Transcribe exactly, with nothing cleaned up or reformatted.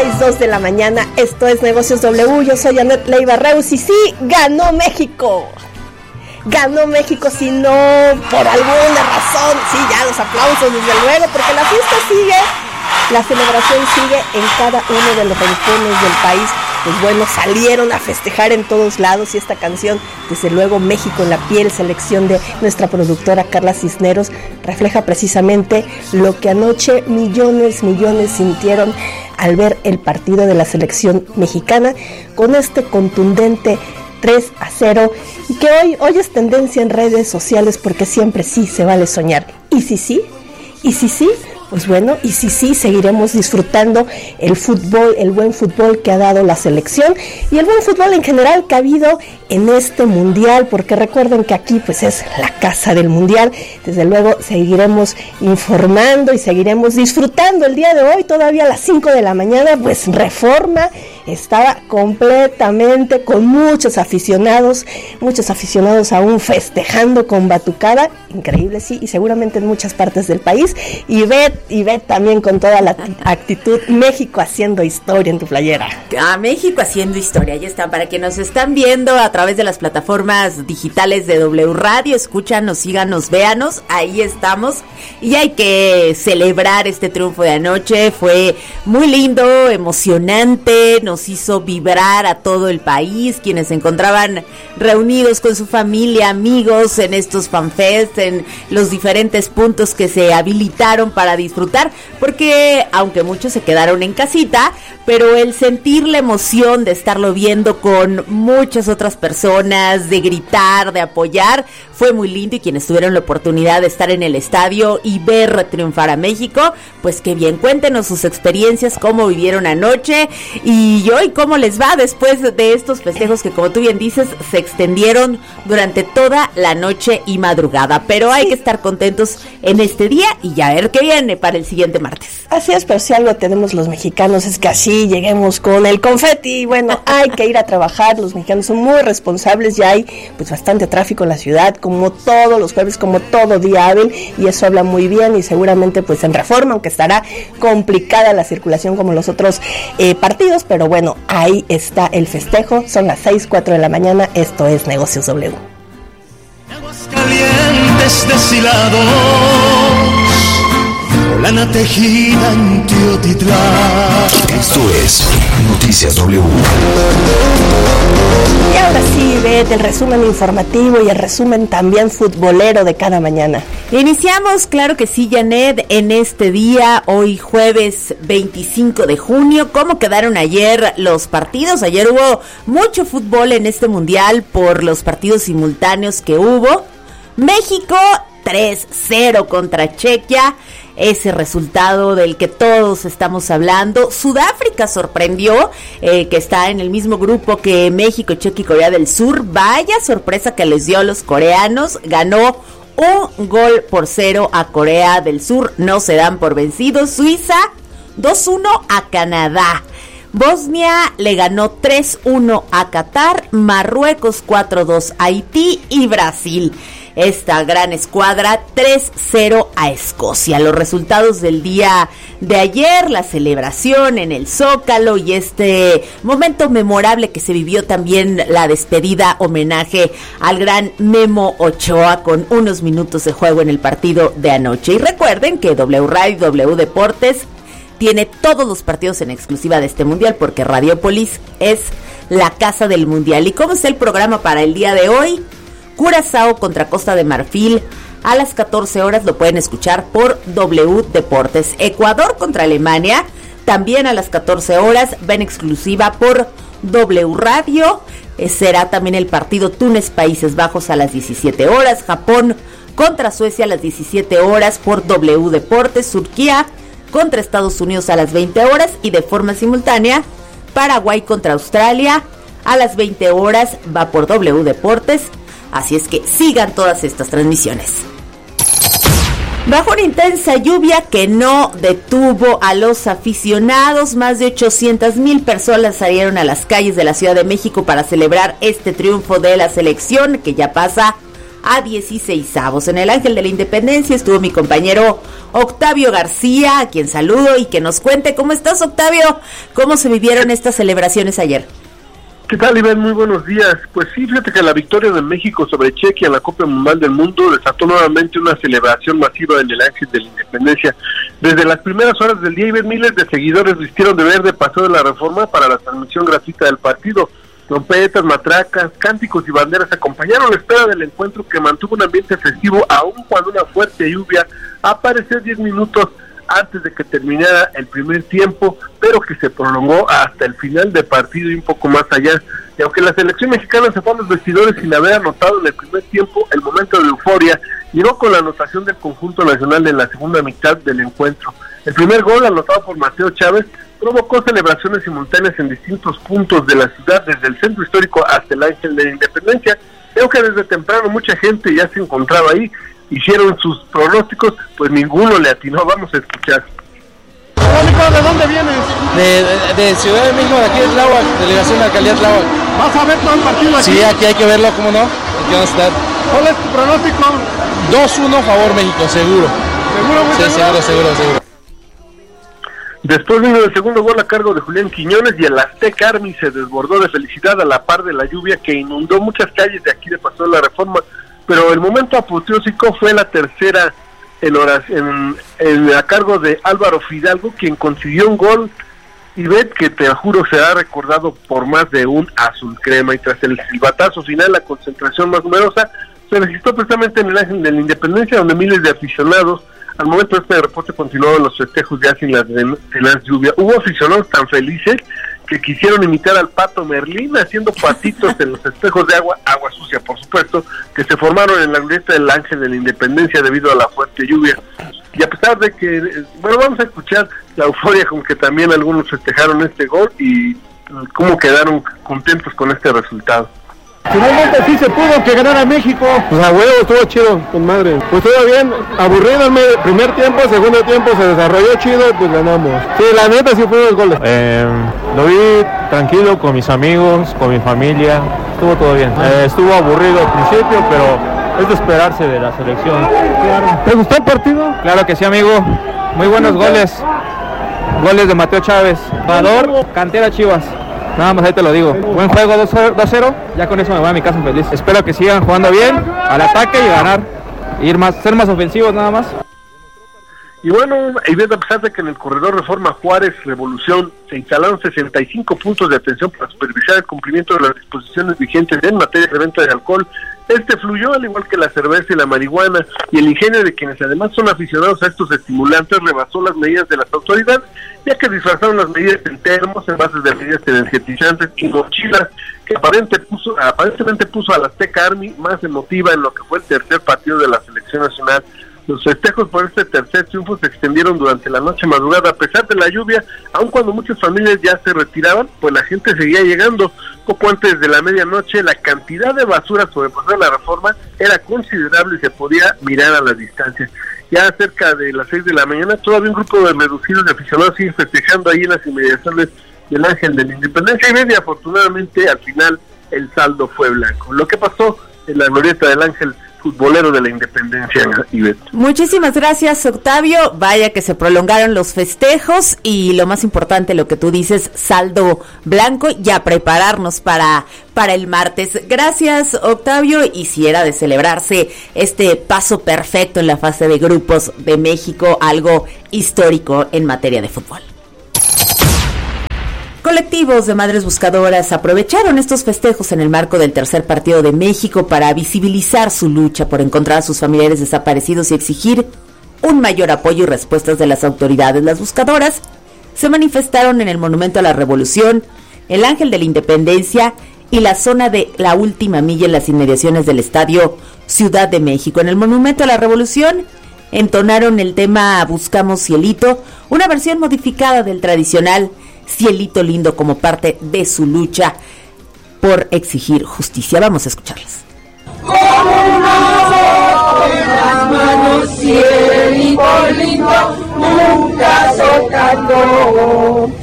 las dos de la mañana. Esto es Negocios W. Yo soy Anet Leiva Reus y sí, ganó México. Ganó México, si no por alguna razón. Sí, ya los aplausos desde luego, porque la fiesta sigue, la celebración sigue en cada uno de los rincones del país. Pues bueno, salieron a festejar en todos lados y esta canción, desde luego México en la piel, selección de nuestra productora Carla Cisneros, refleja precisamente lo que anoche millones, millones sintieron al ver el partido de la selección mexicana con este contundente tres a cero, y que hoy, hoy es tendencia en redes sociales porque siempre sí se vale soñar. Y si sí, y si sí, pues bueno, y si sí, seguiremos disfrutando el fútbol, el buen fútbol que ha dado la selección y el buen fútbol en general que ha habido en este mundial, porque recuerden que aquí pues es la casa del mundial. Desde luego seguiremos informando y seguiremos disfrutando el día de hoy, todavía a las cinco de la mañana, pues Reforma estaba completamente con muchos aficionados, muchos aficionados aún festejando con batucada, increíble, sí, y seguramente en muchas partes del país, y ve, y ve también con toda la actitud, México haciendo historia en tu playera. Ah, México haciendo historia, ahí están, para que nos están viendo a través de las plataformas digitales de W Radio, escúchanos, síganos, véanos, ahí estamos, y hay que celebrar este triunfo de anoche, fue muy lindo, emocionante, nos nos hizo vibrar a todo el país, quienes se encontraban reunidos con su familia, amigos en estos fanfests, en los diferentes puntos que se habilitaron para disfrutar, porque aunque muchos se quedaron en casita, pero el sentir la emoción de estarlo viendo con muchas otras personas, de gritar, de apoyar, fue muy lindo, y quienes tuvieron la oportunidad de estar en el estadio y ver triunfar a México, pues qué bien, cuéntenos sus experiencias, cómo vivieron anoche y hoy cómo les va después de estos festejos que, como tú bien dices, se extendieron durante toda la noche y madrugada, pero hay que estar contentos en este día y ya ver qué viene para el siguiente martes. Así es, pero si algo tenemos los mexicanos es que así lleguemos con el confeti, bueno, hay que ir a trabajar, los mexicanos son muy responsables, ya hay pues bastante tráfico en la ciudad, como todos los jueves, como todo día hábil, y eso habla muy bien, y seguramente pues en Reforma, aunque estará complicada la circulación como los otros eh, partidos, pero bueno, ahí está el festejo, son las seis, cuatro de la mañana, esto es Negocios W. Aguas calientes deshilados, lana tejida en Teotitlán. Esto es Noticias W. Y ahora sí, vete el resumen informativo y el resumen también futbolero de cada mañana. Iniciamos, claro que sí, Janet, en este día, hoy jueves veinticinco de junio. ¿Cómo quedaron ayer los partidos? Ayer hubo mucho fútbol en este mundial por los partidos simultáneos que hubo. México tres cero contra Chequia, ese resultado del que todos estamos hablando. Sudáfrica sorprendió, eh, que está en el mismo grupo que México, Chequia y Corea del Sur. Vaya sorpresa que les dio a los coreanos, ganó un gol por cero a Corea del Sur, no se dan por vencidos. Suiza dos uno a Canadá. Bosnia le ganó tres uno a Qatar, Marruecos cuatro dos a Haití y Brasil, esta gran escuadra, tres cero a Escocia. Los resultados del día de ayer, la celebración en el Zócalo y este momento memorable que se vivió también, la despedida, homenaje al gran Memo Ochoa con unos minutos de juego en el partido de anoche. Y recuerden que W Radio y W Deportes tiene todos los partidos en exclusiva de este mundial, porque Radiopolis es la casa del mundial. ¿Y cómo está el programa para el día de hoy? Curazao contra Costa de Marfil a las catorce horas, lo pueden escuchar por W Deportes. Ecuador contra Alemania también a las catorce horas, va en exclusiva por W Radio. Eh, será también el partido Túnez Países Bajos a las diecisiete horas, Japón contra Suecia a las diecisiete horas por W Deportes, Turquía contra Estados Unidos a las veinte horas, y de forma simultánea Paraguay contra Australia a las veinte horas, va por W Deportes. Así es que sigan todas estas transmisiones. Bajo una intensa lluvia que no detuvo a los aficionados, más de ochocientas mil personas salieron a las calles de la Ciudad de México para celebrar este triunfo de la selección, que ya pasa a dieciseisavos. En el Ángel de la Independencia estuvo mi compañero Octavio García, a quien saludo y que nos cuente. ¿Cómo estás, Octavio? ¿Cómo se vivieron estas celebraciones ayer? ¿Qué tal, Iván? Muy buenos días. Pues sí, fíjate que la victoria de México sobre Chequia en la Copa Mundial del Mundo desató nuevamente una celebración masiva en el Ángel de la Independencia. Desde las primeras horas del día, Iván, miles de seguidores vistieron de verde Paseo de la Reforma para la transmisión gratuita del partido. Trompetas, matracas, cánticos y banderas acompañaron la espera del encuentro, que mantuvo un ambiente festivo aun cuando una fuerte lluvia apareció diez minutos antes de que terminara el primer tiempo, pero que se prolongó hasta el final del partido y un poco más allá. Y aunque la selección mexicana se fue a los vestidores sin haber anotado en el primer tiempo, el momento de euforia llegó con la anotación del conjunto nacional en la segunda mitad del encuentro. El primer gol, anotado por Mateo Chávez, provocó celebraciones simultáneas en distintos puntos de la ciudad, desde el centro histórico hasta el Ángel de la Independencia. Creo que desde temprano mucha gente ya se encontraba ahí. Hicieron sus pronósticos, pues ninguno le atinó. Vamos a escuchar. ¿De dónde vienes? De, de, de Ciudad de México, de aquí de Tláhuac, delegación de Alcaldía Tláhuac. ¿Vas a ver todo el partido aquí? Sí, aquí hay que verlo, ¿cómo no? Aquí vamos a estar. ¿Cuál es tu pronóstico? dos uno favor México, seguro. ¿Seguro, muy sí, seguro, seguro, seguro. Después vino el segundo gol a cargo de Julián Quiñones y el Azteca Army se desbordó de felicidad a la par de la lluvia que inundó muchas calles de aquí de Paseo de la Reforma. Pero el momento apoteósico fue la tercera en horas en, en a cargo de Álvaro Fidalgo, quien consiguió un gol, y bet que te juro será recordado por más de un azul crema. Y tras el silbatazo final, la concentración más numerosa se registró precisamente en el Ángel de la Independencia, donde miles de aficionados, al momento de este reporte, continuaban los festejos ya sin las tenaz lluvia. Hubo aficionados tan felices que quisieron imitar al Pato Merlín haciendo patitos en los espejos de agua, agua sucia por supuesto, que se formaron en la glorieta del Ángel de la Independencia debido a la fuerte lluvia. Y a pesar de que, bueno, vamos a escuchar la euforia con que también algunos festejaron este gol y cómo quedaron contentos con este resultado. Finalmente sí se pudo que ganara México. Pues a huevo, estuvo chido, con madre. Pues todo bien, aburrido el primer tiempo, segundo tiempo se desarrolló chido y pues ganamos. Sí, la neta sí fueron los goles. Eh, lo vi tranquilo con mis amigos, con mi familia, estuvo todo bien. Eh, estuvo aburrido al principio, pero es de esperarse de la selección. Claro. ¿Te gustó el partido? Claro que sí, amigo. Muy buenos goles. Goles de Mateo Chávez. Jugador, cantera Chivas. Nada más ahí te lo digo. Buen juego, dos cero. Ya con eso me voy a mi casa feliz. Espero que sigan jugando bien, al ataque y ganar. Ir más, ser más ofensivos nada más. Y bueno, y a pesar de que en el corredor Reforma Juárez Revolución se instalaron sesenta y cinco puntos de atención para supervisar el cumplimiento de las disposiciones vigentes en materia de venta de alcohol, este fluyó al igual que la cerveza y la marihuana, y el ingenio de quienes además son aficionados a estos estimulantes rebasó las medidas de las autoridades, ya que disfrazaron las medidas en termos, envases de bebidas energetizantes y mochilas, que aparente puso, aparentemente puso a la Azteca Army más emotiva en lo que fue el tercer partido de la selección nacional. Los festejos por este tercer triunfo se extendieron durante la noche madrugada a pesar de la lluvia, aun cuando muchas familias ya se retiraban, pues la gente seguía llegando. Poco antes de la medianoche, la cantidad de basura sobre Paseo de la Reforma era considerable y se podía mirar a la distancia. Ya cerca de las seis de la mañana, todavía un grupo de reducidos de aficionados sigue festejando ahí en las inmediaciones del Ángel de la Independencia, y media, afortunadamente al final el saldo fue blanco. Lo que pasó en la glorieta del Ángel futbolero de la Independencia, Ivette. Muchísimas gracias, Octavio. Vaya que se prolongaron los festejos y lo más importante, lo que tú dices, saldo blanco, y a prepararnos para, para el martes. Gracias, Octavio, y si era de celebrarse este paso perfecto en la fase de grupos de México, algo histórico en materia de fútbol. Colectivos de madres buscadoras aprovecharon estos festejos en el marco del tercer partido de México para visibilizar su lucha por encontrar a sus familiares desaparecidos y exigir un mayor apoyo y respuestas de las autoridades. Las buscadoras se manifestaron en el Monumento a la Revolución, el Ángel de la Independencia y la zona de la Última Milla en las inmediaciones del Estadio Ciudad de México. En el Monumento a la Revolución entonaron el tema Buscamos Cielito, una versión modificada del tradicional Cielito Lindo como parte de su lucha por exigir justicia. Vamos a escucharlas. Con una voz en las manos, cielito lindo, nunca soltando.